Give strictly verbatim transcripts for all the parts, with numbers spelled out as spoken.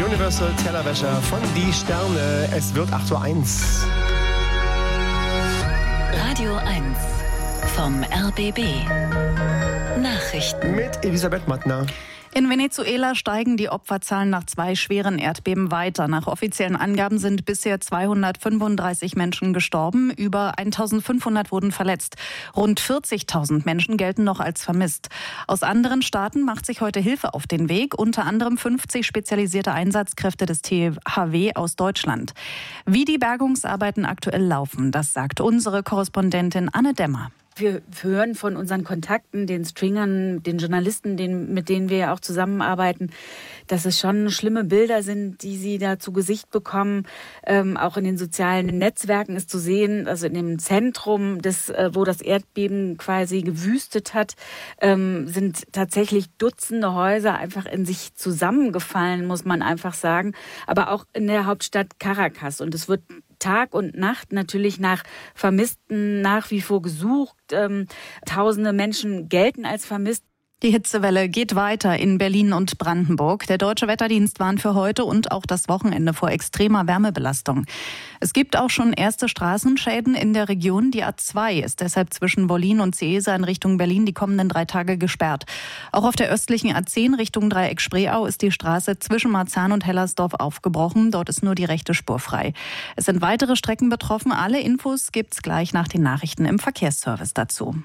Universal Tellerwäscher von Die Sterne. Es wird acht Uhr eins. Radio eins vom R B B. Nachrichten mit Elisabeth Mattner. In Venezuela steigen die Opferzahlen nach zwei schweren Erdbeben weiter. Nach offiziellen Angaben sind bisher zweihundertfünfunddreißig Menschen gestorben, über eintausendfünfhundert wurden verletzt. Rund vierzigtausend Menschen gelten noch als vermisst. Aus anderen Staaten macht sich heute Hilfe auf den Weg, unter anderem fünfzig spezialisierte Einsatzkräfte des T H W aus Deutschland. Wie die Bergungsarbeiten aktuell laufen, das sagt unsere Korrespondentin Anne Demmer. Wir hören von unseren Kontakten, den Stringern, den Journalisten, den, mit denen wir ja auch zusammenarbeiten, dass es schon schlimme Bilder sind, die sie da zu Gesicht bekommen. Ähm, auch in den sozialen Netzwerken ist zu sehen, also in dem Zentrum, des, äh, wo das Erdbeben quasi gewüstet hat, ähm, sind tatsächlich Dutzende Häuser einfach in sich zusammengefallen, muss man einfach sagen. Aber auch in der Hauptstadt Caracas. Und es wird Tag und Nacht natürlich nach Vermissten nach wie vor gesucht. Ähm, tausende Menschen gelten als vermisst. Die Hitzewelle geht weiter in Berlin und Brandenburg. Der Deutsche Wetterdienst warnt für heute und auch das Wochenende vor extremer Wärmebelastung. Es gibt auch schon erste Straßenschäden in der Region. Die A zwei ist deshalb zwischen Wollin und Seesa in Richtung Berlin die kommenden drei Tage gesperrt. Auch auf der östlichen A zehn Richtung Dreieck Spreeau ist die Straße zwischen Marzahn und Hellersdorf aufgebrochen. Dort ist nur die rechte Spur frei. Es sind weitere Strecken betroffen. Alle Infos gibt's gleich nach den Nachrichten im Verkehrsservice dazu.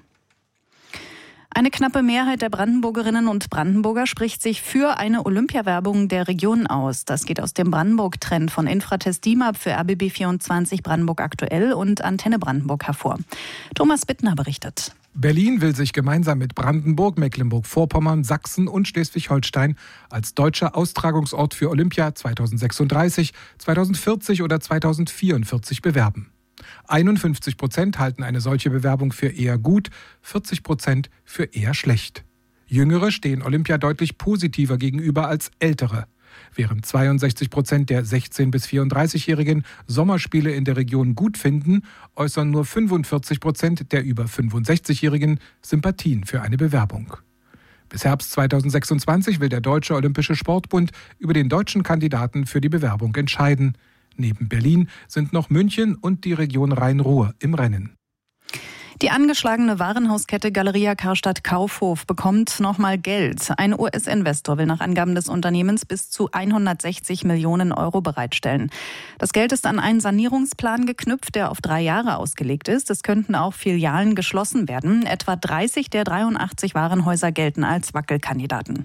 Eine knappe Mehrheit der Brandenburgerinnen und Brandenburger spricht sich für eine Olympiawerbung der Region aus. Das geht aus dem Brandenburg-Trend von Infratest DIMAP für R B B vierundzwanzig Brandenburg aktuell und Antenne Brandenburg hervor. Thomas Bittner berichtet. Berlin will sich gemeinsam mit Brandenburg, Mecklenburg-Vorpommern, Sachsen und Schleswig-Holstein als deutscher Austragungsort für Olympia zweitausendsechsunddreißig, zweitausendvierzig oder zweitausendvierundvierzig bewerben. einundfünfzig Prozent halten eine solche Bewerbung für eher gut, vierzig Prozent für eher schlecht. Jüngere stehen Olympia deutlich positiver gegenüber als Ältere. Während zweiundsechzig Prozent der sechzehn- bis vierunddreißigjährigen Sommerspiele in der Region gut finden, äußern nur fünfundvierzig Prozent der über fünfundsechzigjährigen Sympathien für eine Bewerbung. Bis Herbst zweitausendsechsundzwanzig will der Deutsche Olympische Sportbund über den deutschen Kandidaten für die Bewerbung entscheiden. Neben Berlin sind noch München und die Region Rhein-Ruhr im Rennen. Die angeschlagene Warenhauskette Galeria Karstadt Kaufhof bekommt nochmal Geld. Ein U S-Investor will nach Angaben des Unternehmens bis zu hundertsechzig Millionen Euro bereitstellen. Das Geld ist an einen Sanierungsplan geknüpft, der auf drei Jahre ausgelegt ist. Es könnten auch Filialen geschlossen werden. Etwa dreißig der dreiundachtzig Warenhäuser gelten als Wackelkandidaten.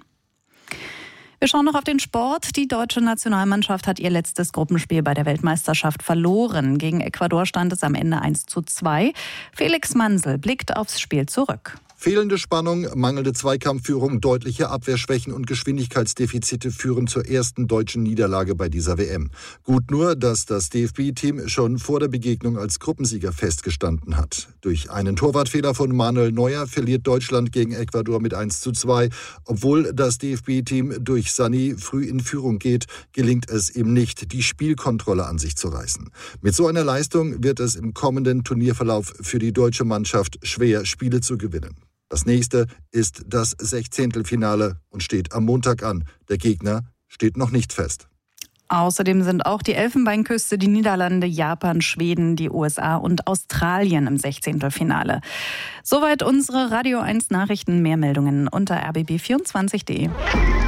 Wir schauen noch auf den Sport. Die deutsche Nationalmannschaft hat ihr letztes Gruppenspiel bei der Weltmeisterschaft verloren. Gegen Ecuador stand es am Ende eins zu zwei. Felix Mansel blickt aufs Spiel zurück. Fehlende Spannung, mangelnde Zweikampfführung, deutliche Abwehrschwächen und Geschwindigkeitsdefizite führen zur ersten deutschen Niederlage bei dieser W M. Gut nur, dass das D F B-Team schon vor der Begegnung als Gruppensieger festgestanden hat. Durch einen Torwartfehler von Manuel Neuer verliert Deutschland gegen Ecuador mit eins zu zwei. Obwohl das D F B-Team durch Sané früh in Führung geht, gelingt es ihm nicht, die Spielkontrolle an sich zu reißen. Mit so einer Leistung wird es im kommenden Turnierverlauf für die deutsche Mannschaft schwer, Spiele zu gewinnen. Das nächste ist das Sechzehntelfinale und steht am Montag an. Der Gegner steht noch nicht fest. Außerdem sind auch die Elfenbeinküste, die Niederlande, Japan, Schweden, die U S A und Australien im Sechzehntelfinale. Soweit unsere Radio eins Nachrichten. Mehr Meldungen unter r b b vierundzwanzig punkt d e.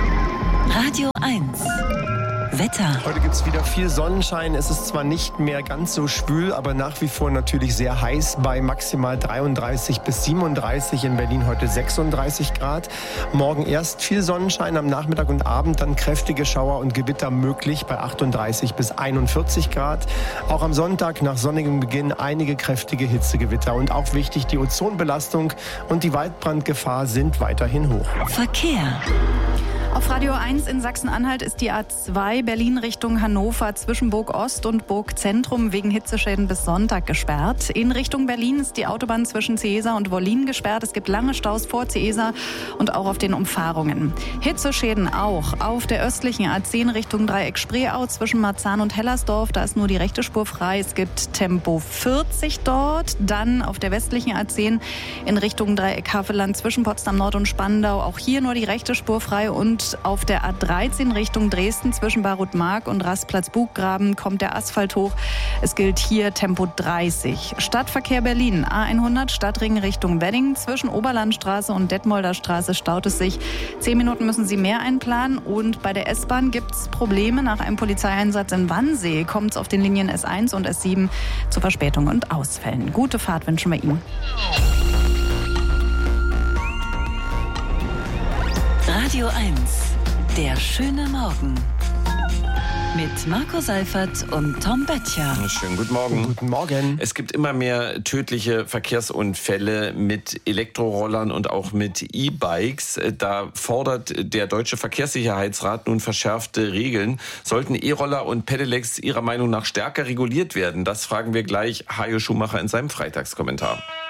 Radio eins Wetter. Heute gibt es wieder viel Sonnenschein. Es ist zwar nicht mehr ganz so schwül, aber nach wie vor natürlich sehr heiß bei maximal dreiunddreißig bis siebenunddreißig, in Berlin heute sechsunddreißig Grad. Morgen erst viel Sonnenschein, am Nachmittag und Abend dann kräftige Schauer und Gewitter möglich bei achtunddreißig bis einundvierzig Grad. Auch am Sonntag nach sonnigem Beginn einige kräftige Hitzegewitter. Und auch wichtig, die Ozonbelastung und die Waldbrandgefahr sind weiterhin hoch. Verkehr. Auf Radio eins in Sachsen-Anhalt ist die A zwei Berlin Richtung Hannover zwischen Burg Ost und Burg Zentrum wegen Hitzeschäden bis Sonntag gesperrt. In Richtung Berlin ist die Autobahn zwischen Seesa und Wollin gesperrt. Es gibt lange Staus vor Seesa und auch auf den Umfahrungen. Hitzeschäden auch auf der östlichen A zehn Richtung Dreieck Spreeau zwischen Marzahn und Hellersdorf. Da ist nur die rechte Spur frei. Es gibt Tempo vierzig dort. Dann auf der westlichen A zehn in Richtung Dreieck Havelland zwischen Potsdam Nord und Spandau. Auch hier nur die rechte Spur frei und Und auf der A dreizehn Richtung Dresden zwischen Barutmark und Rastplatz-Buggraben kommt der Asphalt hoch. Es gilt hier Tempo dreißig. Stadtverkehr Berlin, A hundert Stadtring Richtung Wedding. Zwischen Oberlandstraße und Detmolder Straße staut es sich. Zehn Minuten müssen Sie mehr einplanen. Und bei der S-Bahn gibt es Probleme. Nach einem Polizeieinsatz in Wannsee kommt es auf den Linien S eins und S sieben zu Verspätungen und Ausfällen. Gute Fahrt wünschen wir Ihnen. Radio eins, der schöne Morgen. Mit Marco Seifert und Tom Böttcher. Schönen guten Morgen. Guten Morgen. Es gibt immer mehr tödliche Verkehrsunfälle mit Elektrorollern und auch mit E-Bikes. Da fordert der Deutsche Verkehrssicherheitsrat nun verschärfte Regeln. Sollten E-Roller und Pedelecs Ihrer Meinung nach stärker reguliert werden? Das fragen wir gleich Hajo Schumacher in seinem Freitagskommentar.